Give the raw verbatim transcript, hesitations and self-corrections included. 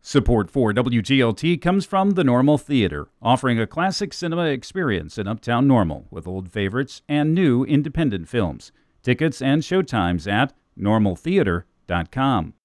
Support for W G L T comes from the Normal Theater, offering a classic cinema experience in Uptown Normal with old favorites and new independent films. Tickets and showtimes at normal theater dot com.